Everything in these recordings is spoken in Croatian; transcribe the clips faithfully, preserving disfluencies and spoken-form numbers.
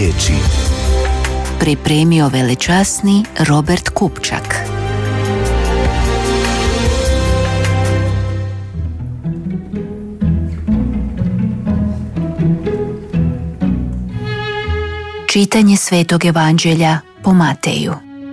riječi. Pripremio velečasni Robert Kupčak. Čitanje Svetog Evanđelja po Mateju.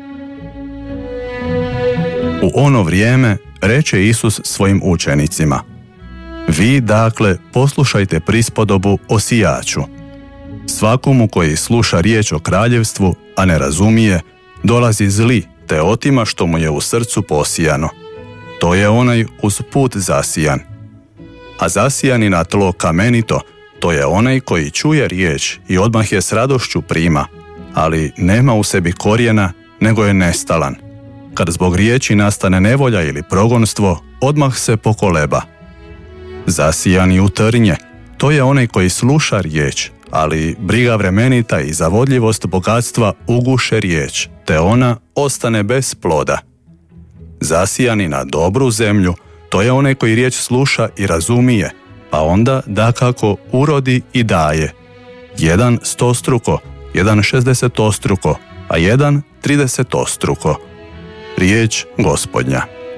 U ono vrijeme reče Isus svojim učenicima: Vi, dakle, poslušajte prispodobu o sijaču. Svakomu koji sluša riječ o kraljevstvu, a ne razumije, dolazi zli, te otima što mu je u srcu posijano. To je onaj uz put zasijan. A zasijani na tlo kamenito, to je onaj koji čuje riječ i odmah je s radošću prima, ali nema u sebi korijena, nego je nestalan. Kad zbog riječi nastane nevolja ili progonstvo, odmah se pokoleba. Zasijani u trnje, to je onaj koji sluša riječ, ali briga vremenita i zavodljivost bogatstva uguše riječ, te ona ostane bez ploda. Zasijani na dobru zemlju, to je onaj koji riječ sluša i razumije, pa onda dakako urodi i daje. Jedan stostruko, jedan šezdesetostruko, a jedan tridesetostruko. Riječ Gospodnja.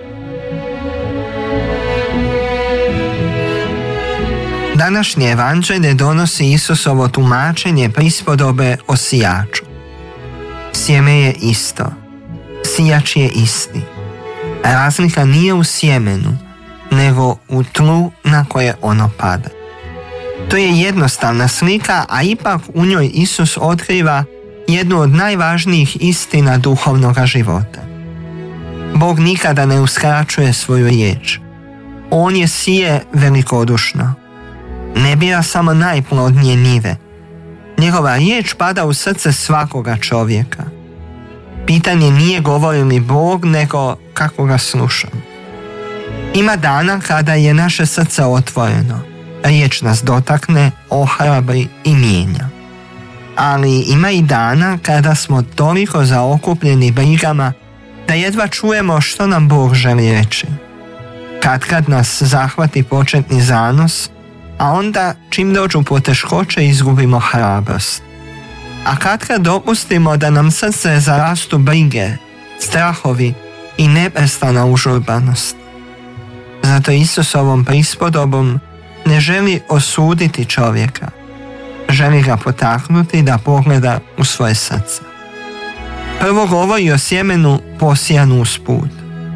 Današnje evanđelje donosi Isusovo tumačenje prispodobe o sijaču. Sjeme je isto, sijač je isti. Razlika nije u sjemenu, nego u tlu na koje ono pada. To je jednostavna slika, a ipak u njoj Isus otkriva jednu od najvažnijih istina duhovnog života. Bog nikada ne uskraćuje svoju riječ. On je sije velikodušno. Ne bira samo najplodnije njive. Njegova riječ pada u srce svakoga čovjeka. Pitanje nije govori li Bog, nego kako ga slušam. Ima dana kada je naše srce otvoreno. Riječ nas dotakne, ohrabri i mijenja. Ali ima i dana kada smo toliko zaokupljeni brigama da jedva čujemo što nam Bog želi reći. Katkad nas zahvati početni zanos, a onda čim dođu poteškoće izgubimo hrabrost. A katkad dopustimo da nam srce zarastu brige, strahovi i neprestana užurbanost. Zato Isus ovom prispodobom ne želi osuditi čovjeka, želi ga potaknuti da pogleda u svoje srce. Prvo govori o sjemenu posijanu usput.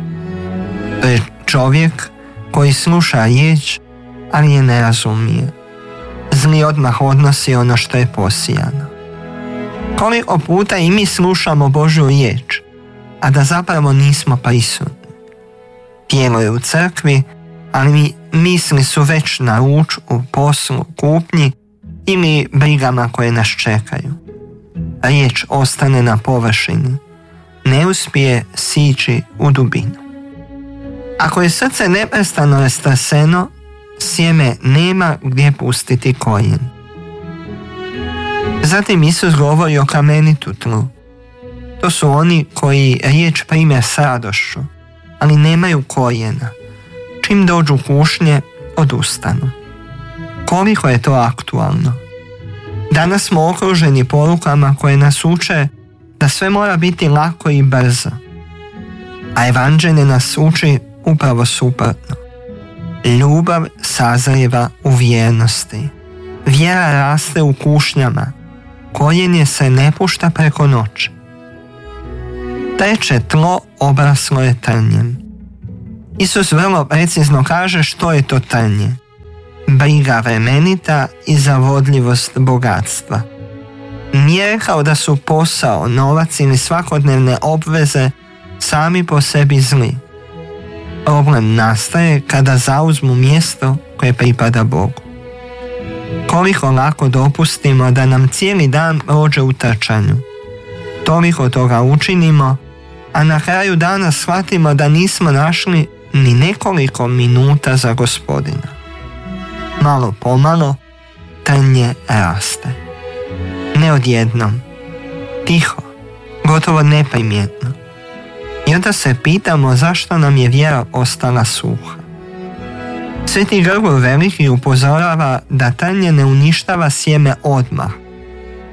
To je čovjek koji sluša riječ, ali je ne razumije. Zli odmah odnosi ono što je posijano. Koliko puta i mi slušamo Božju riječ, a da zapravo nismo prisutni. Tijelo je u crkvi, ali misli su već na ručku, poslu, kupnji ili brigama koje nas čekaju. Riječ ostane na površini, ne uspije sići u dubinu. Ako je srce neprestano rastreseno, sjeme nema gdje pustiti korijen. Zatim Isus govori o kamenitu tlu. To su oni koji riječ prime s radošću, ali nemaju korijena. Čim dođu kušnje, odustanu. Koliko je to aktualno? Danas smo okruženi porukama koje nas uče da sve mora biti lako i brzo. A evanđelje nas uči upravo suprotno. Ljubav sazrijeva u vjernosti. Vjera raste u kušnjama. Korijenje se ne pušta preko noći. Treće tlo obraslo je trnjem. Isus vrlo precizno kaže što je to trnje. Briga vremenita i zavodljivost bogatstva. Nije rekao da su posao, novac ili svakodnevne obveze sami po sebi zli. Problem nastaje kada zauzmu mjesto koje pripada Bogu. Koliko lako dopustimo da nam cijeli dan prođe u trčanju. Toliko toga učinimo, a na kraju dana shvatimo da nismo našli ni nekoliko minuta za Gospodina. Malo pomalo trnje raste. Ne odjednom, tiho, gotovo neprimjetno. I onda se pitamo zašto nam je vjera ostala suha. Sveti Grgur Veliki upozorava da trnje ne uništava sjeme odmah,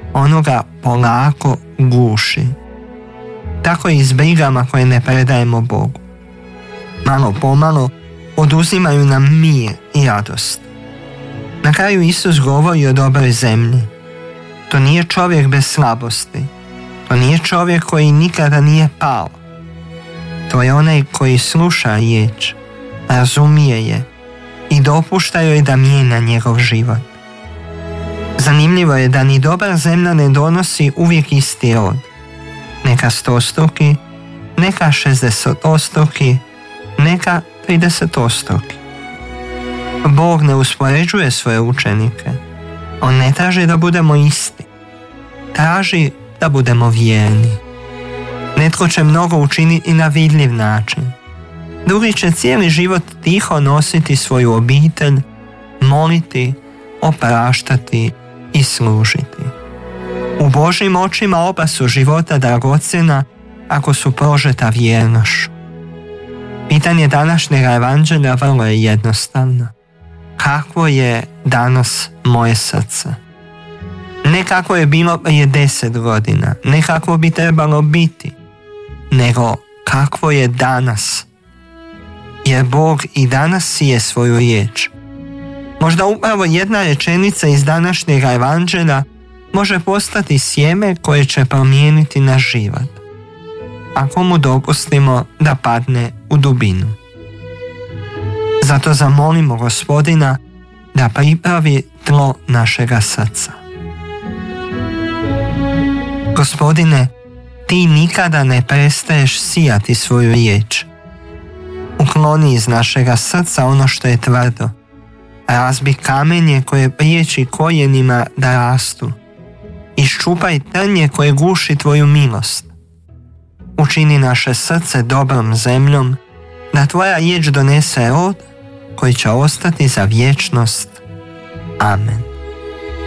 ono ga polako guši. Tako i s brigama koje ne predajemo Bogu. Malo pomalo oduzimaju nam mir i radost. Na kraju Isus govori o dobroj zemlji. To nije čovjek bez slabosti. To nije čovjek koji nikada nije pao. To je onaj koji sluša riječ, razumije je i dopušta joj da mijenja njegov život. Zanimljivo je da ni dobra zemlja ne donosi uvijek isti rod. Neka stostruki, neka šezdestostruki, neka tridesetostruki. Bog ne uspoređuje svoje učenike. On ne traži da budemo isti. Traži da budemo vjerni. Netko će mnogo učiniti i na vidljiv način. Drugi će cijeli život tiho nositi svoju obitelj, moliti, opraštati i služiti. U Božjim očima oba su života dragocjena ako su prožeta vjernošću. Pitanje današnjeg evanđelja vrlo je jednostavno. Kakvo je danas moje srce? Ne kako je bilo prije deset godina, ne kako bi trebalo biti, nego kakvo je danas. Jer Bog i danas sije svoju riječ. Možda upravo jedna rečenica iz današnjeg evanđelja može postati sjeme koje će promijeniti naš život, ako mu dopustimo da padne u dubinu. Zato zamolimo Gospodina da pripravi tlo našega srca. Gospodine, ti nikada ne prestaješ sijati svoju riječ. Ukloni iz našega srca ono što je tvrdo. Razbi kamenje koje priječi korijenima da rastu. Iščupaj trnje koje guši tvoju milost. Učini naše srce dobrom zemljom, da tvoja riječ donese rod koji će ostati za vječnost. Amen.